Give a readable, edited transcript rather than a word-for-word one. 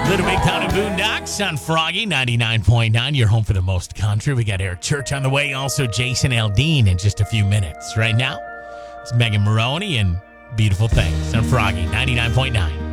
Little Big Town of Boondocks on Froggy 99.9. You're home for the most country. We got Eric Church on the way. Also, Jason Aldean in just a few minutes. Right now, it's Megan Maroney and Beautiful Things on Froggy 99.9.